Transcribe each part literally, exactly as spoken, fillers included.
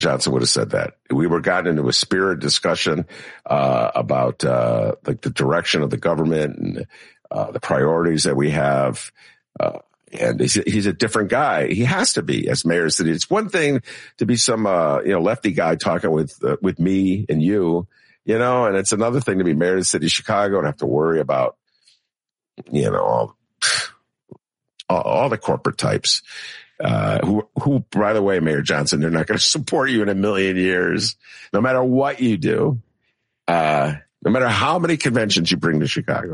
Johnson would have said that. We were gotten into a spirited discussion uh, about uh, like the direction of the government and uh, the priorities that we have. Uh, and he's, he's a different guy. He has to be as mayor of the city. It's one thing to be some uh, you know lefty guy talking with uh, with me and you, you know, and it's another thing to be mayor of the city of Chicago and have to worry about you know all all, all the corporate types. Uh, who, who, by the way, Mayor Johnson, they're not going to support you in a million years, no matter what you do, uh, no matter how many conventions you bring to Chicago.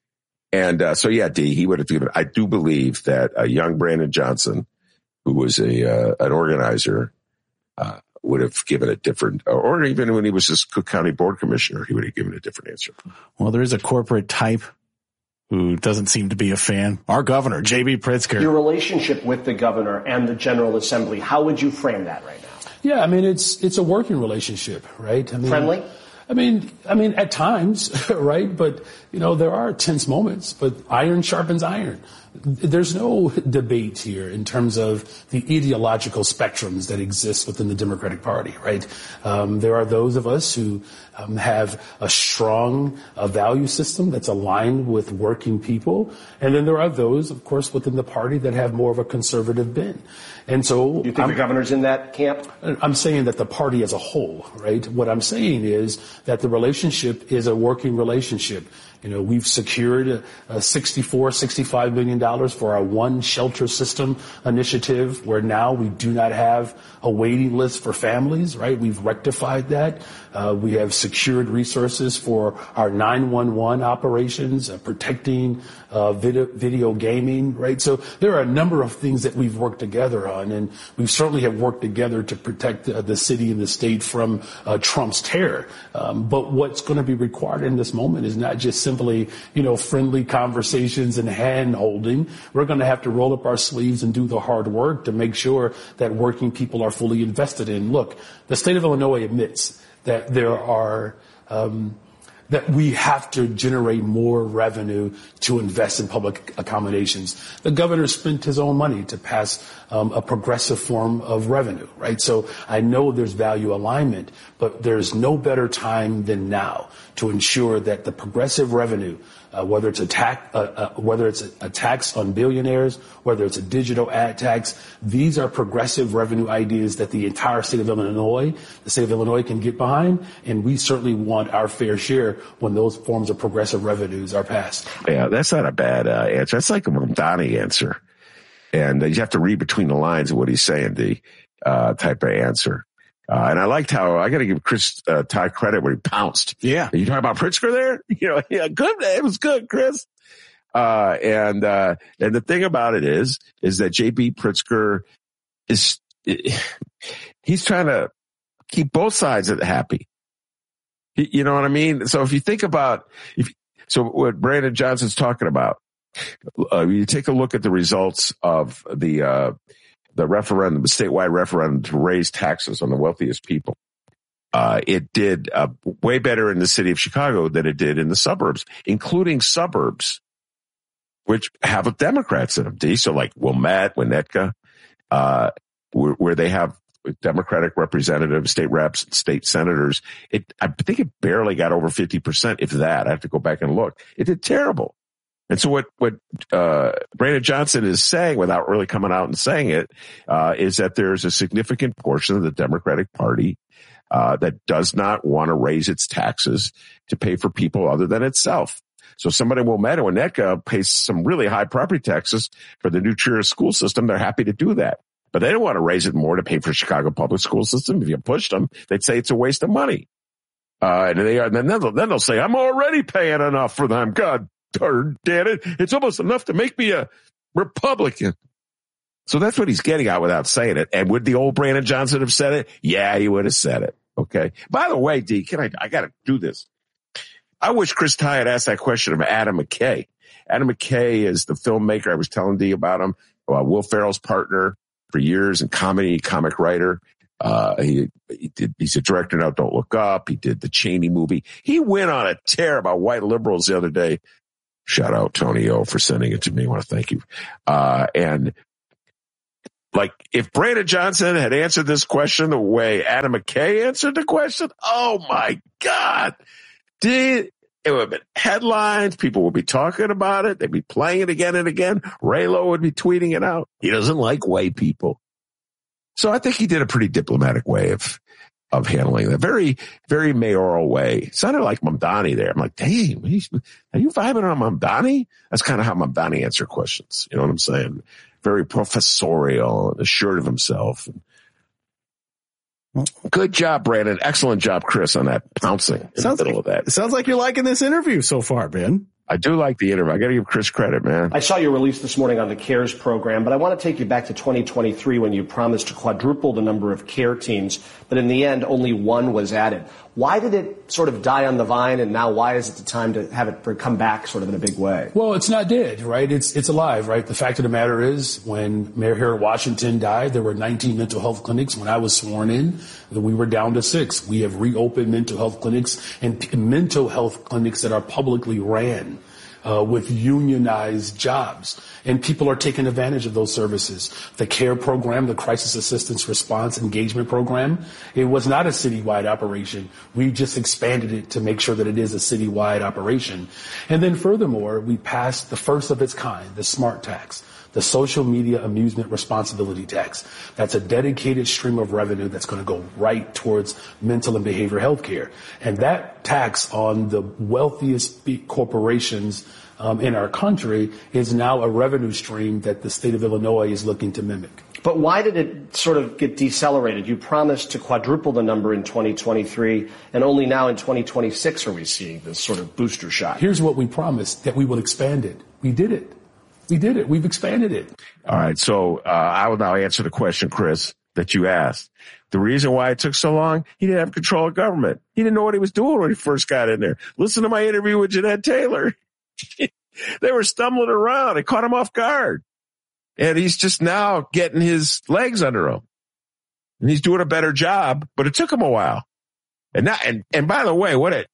And, uh, so yeah, D, he would have given, I do believe that a young Brandon Johnson, who was a, uh, an organizer, uh, would have given a different, or even when he was just Cook County Board Commissioner, he would have given a different answer. Well, there is a corporate type who doesn't seem to be a fan. Our governor, J B. Pritzker. Your relationship with the governor and the General Assembly, how would you frame that right now? Yeah, I mean, it's it's a working relationship, right? I mean, friendly? I mean, I mean, at times, right? But, you know, there are tense moments, but iron sharpens iron. There's no debate here in terms of the ideological spectrums that exist within the Democratic Party, right? Um, there are those of us who um, have a strong uh, value system that's aligned with working people. And then there are those, of course, within the party that have more of a conservative bent. And so you think I'm, the governor's in that camp? I'm saying that the party as a whole, right? What I'm saying is that the relationship is a working relationship. You know, we've secured a, a sixty-four, sixty-five million dollars for our One Shelter System initiative, where now we do not have a waiting list for families, right? We've rectified that. Uh, we have secured resources for our nine one one operations, uh, protecting uh, video, video gaming, right? So there are a number of things that we've worked together on, and we certainly have worked together to protect uh, the city and the state from uh, Trump's terror. Um, but what's going to be required in this moment is not just simply, you know, friendly conversations and hand holding. We're going to have to roll up our sleeves and do the hard work to make sure that working people are fully invested in. Look, the state of Illinois admits that there are, um, that we have to generate more revenue to invest in public accommodations. The governor spent his own money to pass um, a progressive form of revenue, right? So I know there's value alignment, but there's no better time than now to ensure that the progressive revenue, uh, whether it's a tax, uh, uh, whether it's a, a tax on billionaires, whether it's a digital ad tax, these are progressive revenue ideas that the entire state of Illinois, the state of Illinois can get behind, and we certainly want our fair share when those forms of progressive revenues are passed. Yeah, that's not a bad uh, answer. That's like a Mamdani answer. And uh, you have to read between the lines of what he's saying, the uh, type of answer. Uh, and I liked how I got to give Chris uh, Todd credit when he pounced. Yeah. You talking about Pritzker there? You know, yeah, good. It was good, Chris. Uh, and, uh, and the thing about it is, is that J B. Pritzker is, he's trying to keep both sides happy. You know what I mean? So if you think about, if, so what Brandon Johnson's talking about, uh, you take a look at the results of the, uh, the referendum, the statewide referendum to raise taxes on the wealthiest people. Uh, it did uh, way better in the city of Chicago than it did in the suburbs, including suburbs, which have Democrats in them. D. So like Wilmette, Winnetka, uh, where, where they have Democratic representatives, state reps, state senators. It, I think it barely got over fifty percent, if that. I have to go back and look. It did terrible. And so what, what, uh, Brandon Johnson is saying without really coming out and saying it, uh, is that there's a significant portion of the Democratic Party, uh, that does not want to raise its taxes to pay for people other than itself. So somebody in Wilmette or Winnetka pays some really high property taxes for the New Trier school system. They're happy to do that, but they don't want to raise it more to pay for Chicago public school system. If you pushed them, they'd say it's a waste of money. Uh, and they are, and then they'll, then they'll say, I'm already paying enough for them. God darn it. It's almost enough to make me a Republican. So that's what he's getting at without saying it. And would the old Brandon Johnson have said it? Yeah, he would have said it. Okay. By the way, D, can I, I got to do this. I wish Chris Tye had asked that question of Adam McKay. Adam McKay is the filmmaker. I was telling D about him. Uh, Will Ferrell's partner for years and comedy, comic writer. Uh, he, he did, he's a director now, Don't Look Up. He did the Cheney movie. He went on a tear about white liberals the other day. Shout out Tony O for sending it to me. I want to thank you. Uh, and Like, if Brandon Johnson had answered this question the way Adam McKay answered the question, oh my God. Did it would have been headlines. People would be talking about it. They'd be playing it again and again. Raylo would be tweeting it out. He doesn't like white people. So I think he did a pretty diplomatic way of, of handling that. Very, very mayoral way. Sounded like Mamdani there. I'm like, dang, are you vibing on Mamdani? That's kind of how Mamdani answer questions. You know what I'm saying? Very professorial and assured of himself. Good job, Brandon. Excellent job, Chris, on that pouncing in sounds the middle like, of that. Sounds like you're liking this interview so far, Ben. I do like the interview. I got to give Chris credit, man. I saw your release this morning on the CARES program, but I want to take you back to twenty twenty-three when you promised to quadruple the number of care teams, but in the end, only one was added. Why did it sort of die on the vine, and now why is it the time to have it come back sort of in a big way? Well, it's not dead, right? It's it's alive, right? The fact of the matter is, when Mayor Harold Washington died, there were nineteen mental health clinics. When I was sworn in, we were down to six. We have reopened mental health clinics and p- mental health clinics that are publicly ran. Uh, with unionized jobs. And people are taking advantage of those services. The CARE program, the Crisis Assistance Response Engagement Program, it was not a citywide operation. We just expanded it to make sure that it is a citywide operation. And then furthermore, we passed the first of its kind, the SMART tax, the Social Media Amusement Responsibility Tax. That's a dedicated stream of revenue that's going to go right towards mental and behavioral health care. And that tax on the wealthiest corporations um, in our country is now a revenue stream that the state of Illinois is looking to mimic. But why did it sort of get decelerated? You promised to quadruple the number in twenty twenty-three, and only now in twenty twenty-six are we seeing this sort of booster shot. Here's what we promised, that we will expand it. We did it. We did it. We've expanded it. All right. So uh, I will now answer the question, Chris, that you asked. The reason why it took so long, he didn't have control of government. He didn't know what he was doing when he first got in there. Listen to my interview with Jeanette Taylor. They were stumbling around. It caught him off guard. And he's just now getting his legs under him. And he's doing a better job, but it took him a while. And now, and, and by the way, what a,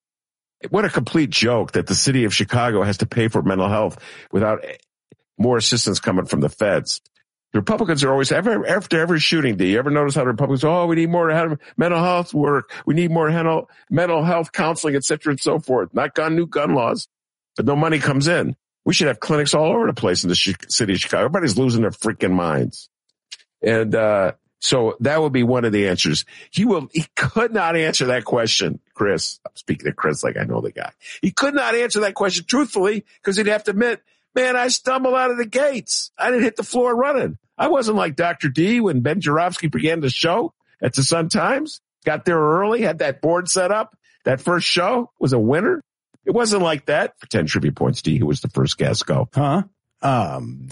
What a complete joke that the city of Chicago has to pay for mental health without more assistance coming from the feds. The Republicans are always, after every shooting, do you ever notice how the Republicans, oh, we need more mental health work. We need more mental health counseling, et cetera, and so forth. Not gun, new gun laws, but no money comes in. We should have clinics all over the place in the city of Chicago. Everybody's losing their freaking minds. And, uh, so that would be one of the answers. He will, he could not answer that question, Chris. I'm speaking to Chris like I know the guy. He could not answer that question truthfully because he'd have to admit, man, I stumbled out of the gates. I didn't hit the floor running. I wasn't like Doctor D when Ben Joravsky began the show at the Sun-Times. Got there early, had that board set up. That first show was a winner. It wasn't like that. For ten trivia points, D, who was the first guest, go. Huh? Um,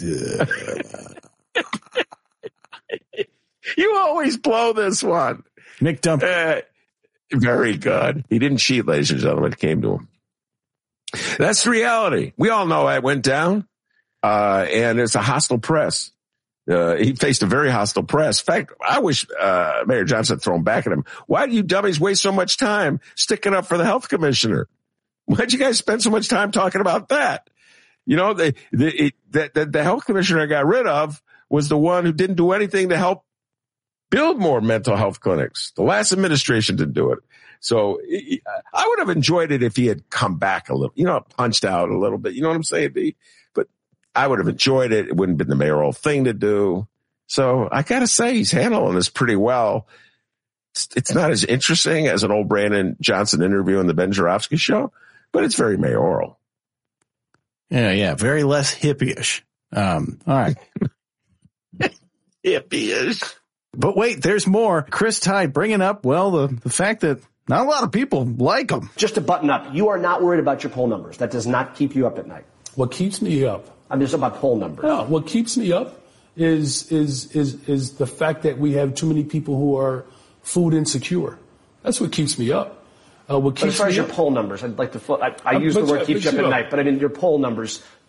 You always blow this one. Nick Dump. Uh, very good. He didn't cheat, ladies and gentlemen. It came to him. That's the reality. We all know it went down, uh, and it's a hostile press. Uh, he faced a very hostile press. In fact, I wish uh, Mayor Johnson had thrown back at him. Why do you dummies waste so much time sticking up for the health commissioner? Why'd you guys spend so much time talking about that? You know, the, the, it, the, the, the health commissioner I got rid of was the one who didn't do anything to help build more mental health clinics. The last administration didn't do it. So I would have enjoyed it if he had come back a little, you know, punched out a little bit. You know what I'm saying, B? But I would have enjoyed it. It wouldn't have been the mayoral thing to do. So I got to say he's handling this pretty well. It's, it's not as interesting as an old Brandon Johnson interview on the Ben Joravsky show, but it's very mayoral. Yeah, yeah. Very less hippie-ish. Um, all right. Hippie-ish. But wait, there's more. Chris Tye bringing up, well, the, the fact that not a lot of people like him. Just to button up, you are not worried about your poll numbers. That does not keep you up at night. What keeps me up? I'm just about poll numbers. No, what keeps me up is is is is the fact that we have too many people who are food insecure. That's what keeps me up. Uh, what keeps but as far me as your up, poll numbers, I'd like to. I, I uh, use the word you, keeps you up you at know, night, but I mean your poll numbers don't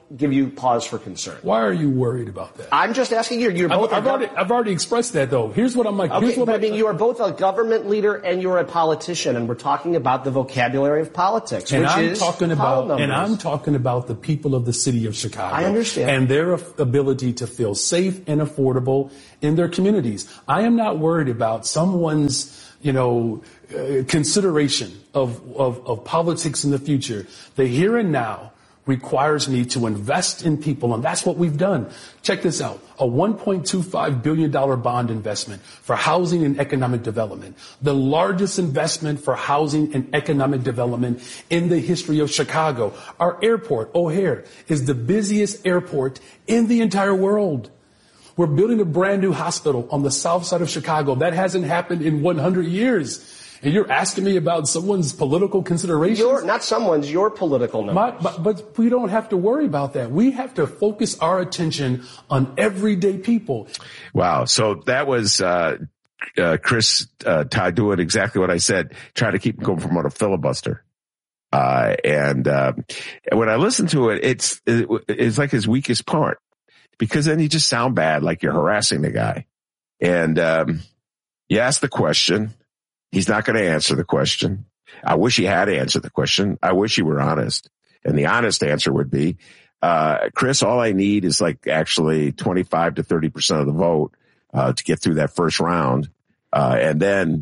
give you pause for concern? Why are you worried about that? I'm just asking you. You're both. I've, I've already, I've already expressed that, though. Here's what I'm like. Okay, here's what but I, I mean, you are both a government leader and you're a politician, and we're talking about the vocabulary of politics, and which I'm is talking poll about, and numbers. I'm talking about the people of the city of Chicago. I understand. And their ability to feel safe and affordable in their communities. I am not worried about someone's, you know, uh, consideration of, of, of politics in the future. The here and now requires me to invest in people, and that's what we've done. Check this out. A one point two five billion dollars bond investment for housing and economic development. The largest investment for housing and economic development in the history of Chicago. Our airport, O'Hare, is the busiest airport in the entire world. We're building a brand new hospital on the south side of Chicago. That hasn't happened in one hundred years. And you're asking me about someone's political considerations? Your, not someone's, your political numbers. My, but, but we don't have to worry about that. We have to focus our attention on everyday people. Wow. So that was uh, uh, Chris uh, Todd doing exactly what I said, trying to keep him going from a filibuster. Uh, and uh, when I listen to it, it's it, it's like his weakest part, because then you just sound bad, like you're harassing the guy. And um, you ask the question. He's not going to answer the question. I wish he had answered the question. I wish he were honest. And the honest answer would be, uh, Chris, all I need is like actually twenty-five to thirty percent of the vote, uh, to get through that first round. Uh, and then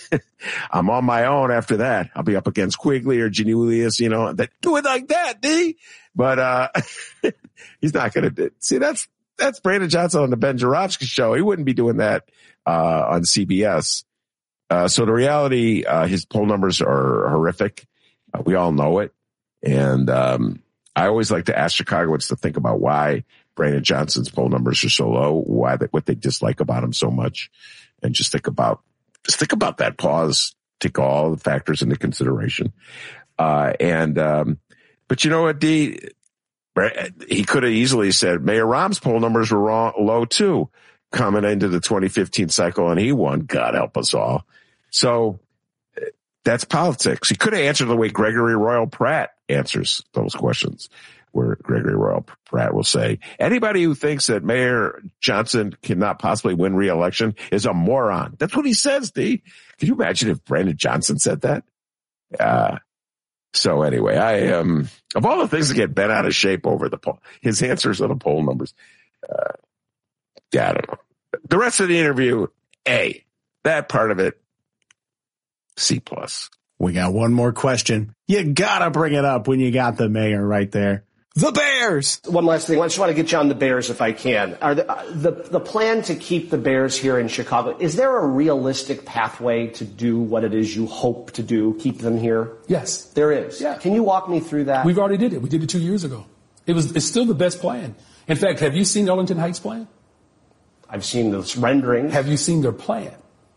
I'm on my own after that. I'll be up against Quigley or Janulius, you know, that do it like that, D. But, uh, he's not going to see that's, that's Brandon Johnson on the Ben Joravsky show. He wouldn't be doing that, uh, on C B S. Uh, so the reality, uh, his poll numbers are horrific. Uh, we all know it. And, um, I always like to ask Chicagoans to think about why Brandon Johnson's poll numbers are so low, why they, what they dislike about him so much. And just think about, just think about that. Pause, take all the factors into consideration. Uh, and, um, but you know what, D, he could have easily said Mayor Rahm's poll numbers were wrong, low too, coming into the twenty fifteen cycle, and he won. God help us all. So that's politics. He could have answered the way Gregory Royal Pratt answers those questions, where Gregory Royal Pratt will say, anybody who thinks that Mayor Johnson cannot possibly win re-election is a moron. That's what he says, D. Can you imagine if Brandon Johnson said that? Uh, so anyway, I, um, of all the things that get bent out of shape over the poll, his answers on the poll numbers, uh, yeah, I don't know. The rest of the interview, A. That part of it, C plus. We got one more question. You gotta bring it up when you got the mayor right there. The Bears! One last thing. I just want to get you on the Bears if I can. Are the, uh, the, the plan to keep the Bears here in Chicago, is there a realistic pathway to do what it is you hope to do, keep them here? Yes. There is? Yeah. Can you walk me through that? We've already did it. We did it two years ago. It was, it's still the best plan. In fact, have you seen Arlington Heights' plan? I've seen those renderings. Have you seen their plan?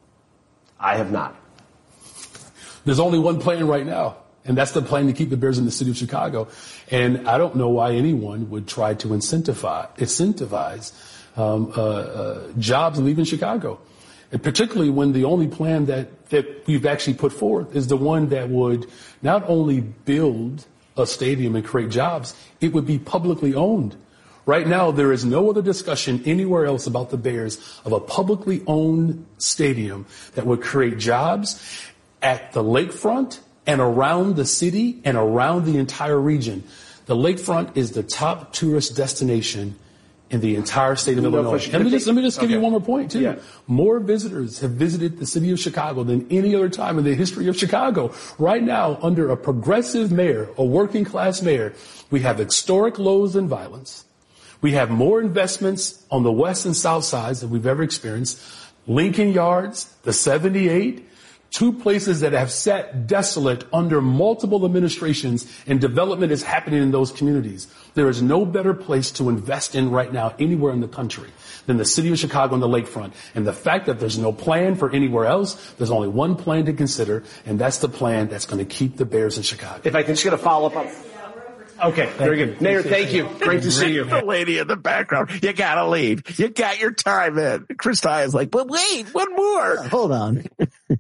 I have not. There's only one plan right now, and that's the plan to keep the Bears in the city of Chicago. And I don't know why anyone would try to incentivize, incentivize um, uh, uh, jobs leaving Chicago, and particularly when the only plan that, that we've actually put forth is the one that would not only build a stadium and create jobs, it would be publicly owned. Right now, there is no other discussion anywhere else about the Bears of a publicly owned stadium that would create jobs at the lakefront and around the city and around the entire region. The lakefront is the top tourist destination in the entire state of no Illinois. question. Let me just, let me just give okay. you one more point, too. Yeah. More visitors have visited the city of Chicago than any other time in the history of Chicago. Right now, under a progressive mayor, a working class mayor, we have historic lows in violence. We have more investments on the west and south sides than we've ever experienced. Lincoln Yards, the seventy-eight, two places that have sat desolate under multiple administrations, and development is happening in those communities. There is no better place to invest in right now anywhere in the country than the city of Chicago and the lakefront. And the fact that there's no plan for anywhere else, there's only one plan to consider, and that's the plan that's going to keep the Bears in Chicago. If I can just get a follow-up on... Okay, very good. Mayor, thank you. Great to see you. The lady in the background, you gotta leave. You got your time in. Chris Ty is like, but wait, one more. Hold on.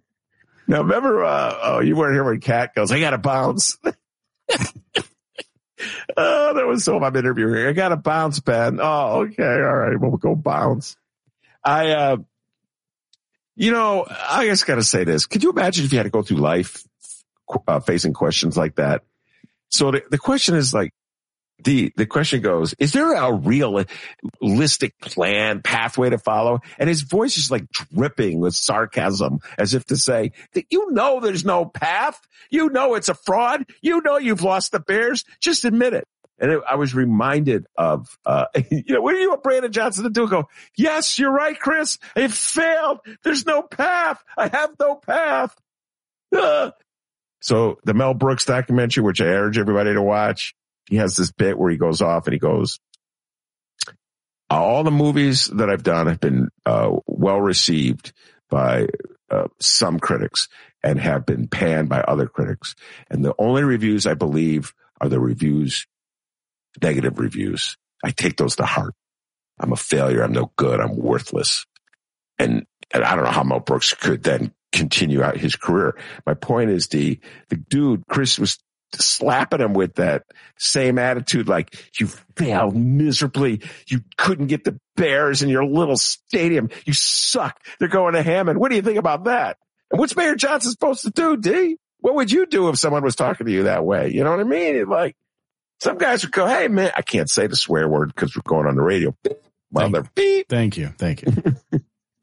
Now, remember, uh, oh, you weren't here when Kat goes, I gotta bounce. Oh, that was so I'm interviewing. I got a bounce, Ben. Oh, okay. All right. Well, we'll go bounce. I, uh, you know, I just got to say this. Could you imagine if you had to go through life uh, facing questions like that? So the, the question is like, the, the question goes, is there a realistic plan, pathway to follow? And his voice is like dripping with sarcasm as if to say that, you know, there's no path. You know, it's a fraud. You know, you've lost the Bears. Just admit it. And it, I was reminded of, uh, you know, what do you want Brandon Johnson to do? Go, yes, you're right, Chris. It failed. There's no path. I have no path. Uh. So the Mel Brooks documentary, which I urge everybody to watch, he has this bit where he goes off and he goes, all the movies that I've done have been uh, well received by uh, some critics and have been panned by other critics. And the only reviews I believe are the reviews, negative reviews. I take those to heart. I'm a failure. I'm no good. I'm worthless. And, and I don't know how Mel Brooks could then continue out his career. My point is the, the dude, Chris, was slapping him with that same attitude, like, you failed miserably. You couldn't get the Bears in your little stadium. You suck. They're going to Hammond. What do you think about that? And what's Mayor Johnson supposed to do, D? What would you do if someone was talking to you that way? You know what I mean? Like, some guys would go, hey, man, I can't say the swear word because we're going on the radio. Well, they're beep. Thank you. Thank you.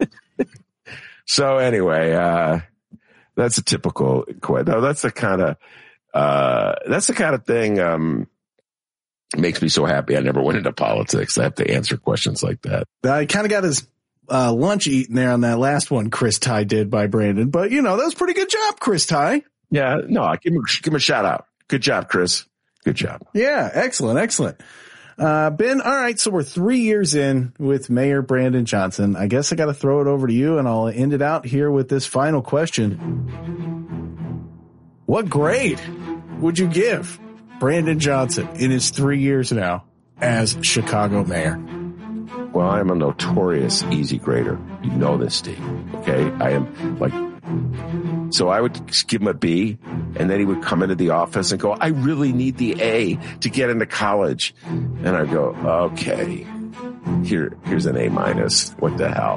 So anyway, uh, that's a typical, no, that's the kind of, uh, that's the kind of thing, um, makes me so happy I never went into politics. I have to answer questions like that. I kind of got his, uh, lunch eaten there on that last one Chris Ty did by Brandon, but you know, that was a pretty good job, Chris Ty. Yeah, no, I give him, give him a shout out. Good job, Chris. Good job. Yeah. Excellent. Excellent. Uh, Ben, all right. So we're three years in with Mayor Brandon Johnson. I guess I got to throw it over to you and I'll end it out here with this final question. What grade would you give Brandon Johnson in his three years now as Chicago mayor? Well, I'm a notorious easy grader. You know this, Steve. Okay. I am like, so I would give him a B, and then he would come into the office and go, I really need the A to get into college. And I'd go, okay, here, here's an A minus. What the hell?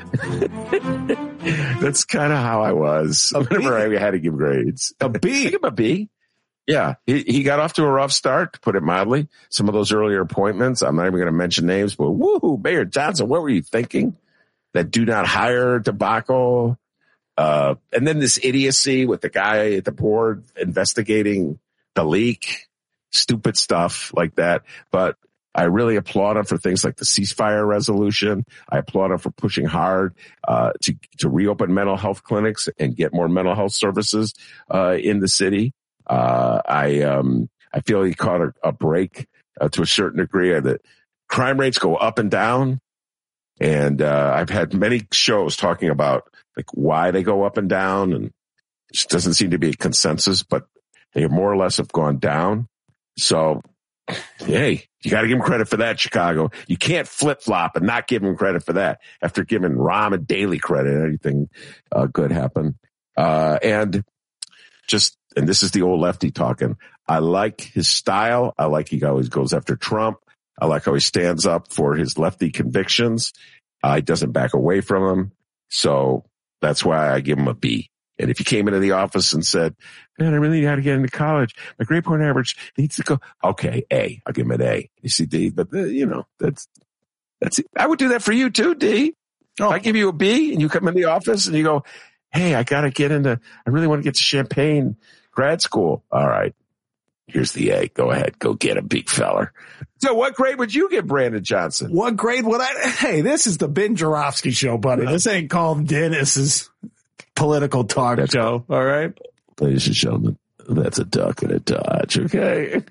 That's kind of how I was whenever I had to give grades. A B? I give him a B. Yeah. He, he got off to a rough start, to put it mildly. Some of those earlier appointments, I'm not even going to mention names, but woohoo, Mayor Johnson, what were you thinking? That do not hire debacle. Uh, and then this idiocy with the guy at the board investigating the leak, stupid stuff like that. But I really applaud him for things like the ceasefire resolution. I applaud him for pushing hard, uh, to, to reopen mental health clinics and get more mental health services, uh, in the city. Uh, I, um, I feel he caught a, a break, uh, to a certain degree. That crime rates go up and down. And, uh, I've had many shows talking about like why they go up and down, and it just doesn't seem to be a consensus, but they more or less have gone down. So, hey, you got to give him credit for that, Chicago. You can't flip flop and not give him credit for that after giving Rahm and Daley credit. Anything uh, good happened. Uh, and just, and this is the old lefty talking. I like his style. I like he always goes after Trump. I like how he stands up for his lefty convictions. Uh, he doesn't back away from them. So that's why I give him a B. And if you came into the office and said, man, I really got to get into college, my grade point average needs to go. Okay, A. I'll give him an A. You see, D, but uh, you know, that's, that's, I would do that for you too, D. Oh. If I give you a B and you come in the office and you go, hey, I got to get into, I really want to get to Champaign grad school. All right. Here's the A. Go ahead. Go get a big feller. So what grade would you give Brandon Johnson? What grade would I? Hey, this is the Ben Joravsky show, buddy. This ain't called Dennis's political talk that's show. All right. Ladies and gentlemen, that's a duck and a dodge. Okay.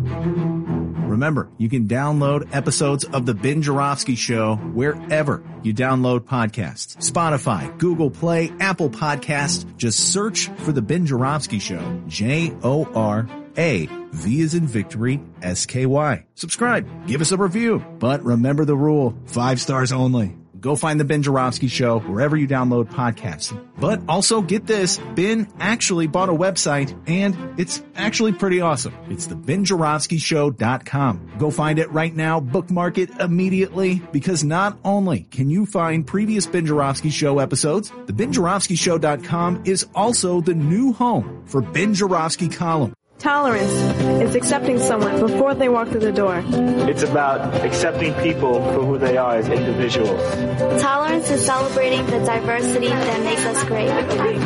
Remember, you can download episodes of the Ben Joravsky Show wherever you download podcasts. Spotify, Google Play, Apple Podcasts. Just search for the Ben Joravsky Show. J O R A V as in victory, S K Y. Subscribe. Give us a review. But remember the rule. Five stars only. Go find The Ben Joravsky Show wherever you download podcasts. But also get this, Ben actually bought a website and it's actually pretty awesome. It's the ben joravsky show dot com. Go find it right now, bookmark it immediately, because not only can you find previous Ben Joravsky Show episodes, the ben joravsky show dot com is also the new home for Ben Joravsky Column. Tolerance is accepting someone before they walk through the door. It's about accepting people for who they are as individuals. Tolerance is celebrating the diversity that makes us great.